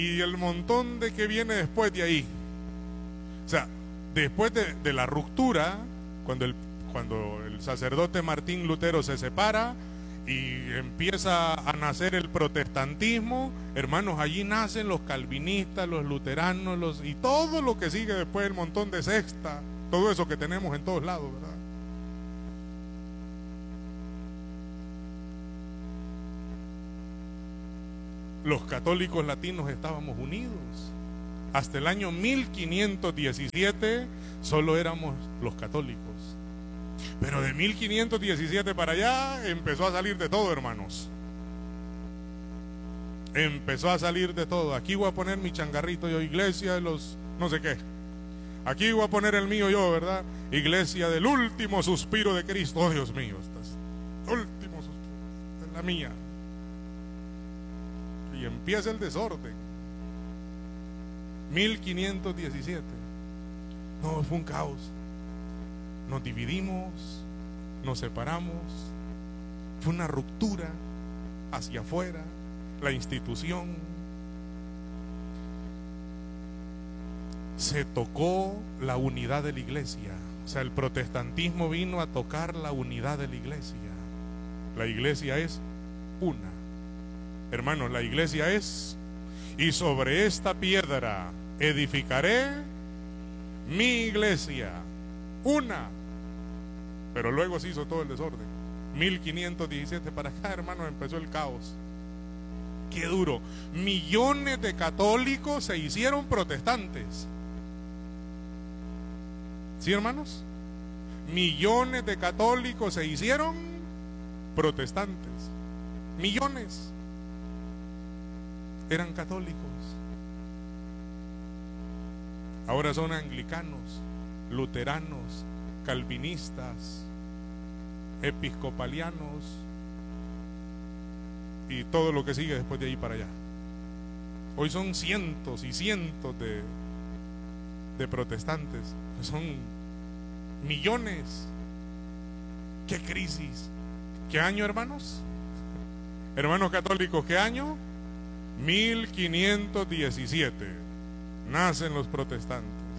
y el montón de que viene después de ahí. O sea, después de la ruptura, cuando el sacerdote Martín Lutero se separa y empieza a nacer el protestantismo, hermanos, allí nacen los calvinistas, los luteranos, y todo lo que sigue después, el montón de secta, todo eso que tenemos en todos lados, ¿verdad? Los católicos latinos estábamos unidos. Hasta el año 1517 solo éramos los católicos. Pero de 1517 para allá empezó a salir de todo, hermanos. Empezó a salir de todo. Aquí voy a poner mi changarrito yo, iglesia de los no sé qué. Aquí voy a poner el mío yo, ¿verdad? Iglesia del último suspiro de Cristo. Oh, Dios mío, último suspiro, es la mía. Y empieza el desorden. 1517. No, fue un caos. Nos dividimos, nos separamos. Fue una ruptura hacia afuera, la institución. Se tocó la unidad de la iglesia. O sea, el protestantismo vino a tocar la unidad de la iglesia. La iglesia es una. Hermanos, la iglesia es: y sobre esta piedra edificaré mi iglesia, una. Pero luego se hizo todo el desorden. 1517 para acá, hermanos, empezó el caos. Qué duro. Millones de católicos se hicieron protestantes. ¿Sí, hermanos? Millones de católicos se hicieron protestantes. Millones eran católicos. Ahora son anglicanos, luteranos, calvinistas, episcopalianos y todo lo que sigue después de ahí para allá. Hoy son cientos y cientos de protestantes. Son millones. ¡Qué crisis! ¿Qué año, hermanos? Hermanos católicos, ¿qué año? 1517. Nacen los protestantes.